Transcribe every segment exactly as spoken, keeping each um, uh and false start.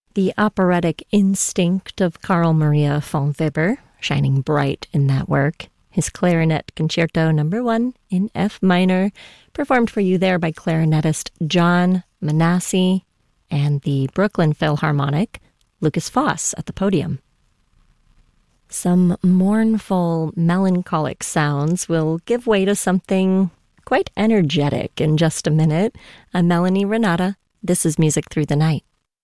The operatic instinct of Carl Maria von Weber, shining bright in that work. His Clarinet Concerto Number One in F minor, performed for you there by clarinetist John Manassi and the Brooklyn Philharmonic, Lucas Foss at the podium. Some mournful, melancholic sounds will give way to something quite energetic in just a minute. I'm Melanie Renata. This is Music Through the Night.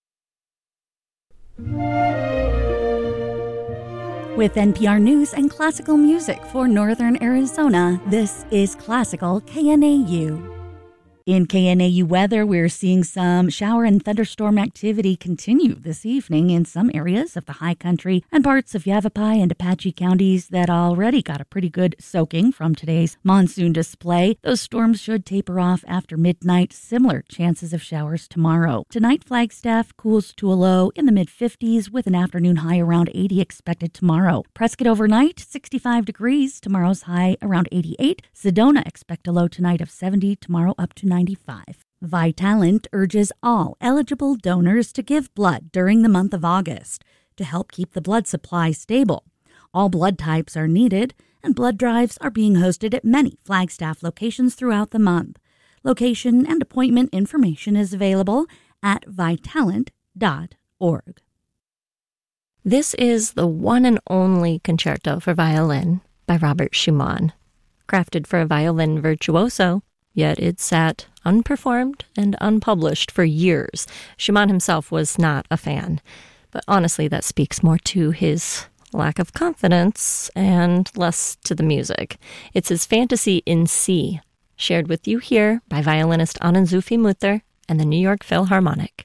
With N P R News and classical music for Northern Arizona, this is Classical K N A U. In K N A U weather, we're seeing some shower and thunderstorm activity continue this evening in some areas of the high country and parts of Yavapai and Apache counties that already got a pretty good soaking from today's monsoon display. Those storms should taper off after midnight. Similar chances of showers tomorrow. Tonight, Flagstaff cools to a low in the mid-fifties with an afternoon high around eighty expected tomorrow. Prescott overnight, sixty-five degrees. Tomorrow's high around eighty-eight. Sedona expect a low tonight of seventy. Tomorrow up to ninety-five. Vitalant urges all eligible donors to give blood during the month of August to help keep the blood supply stable. All blood types are needed, and blood drives are being hosted at many Flagstaff locations throughout the month. Location and appointment information is available at vitalant dot org. This is the one and only concerto for violin by Robert Schumann. Crafted for a violin virtuoso, yet it sat unperformed and unpublished for years. Schumann himself was not a fan, but honestly that speaks more to his lack of confidence and less to the music. It's his Fantasy in C, shared with you here by violinist Anand Zufimuther and the New York Philharmonic.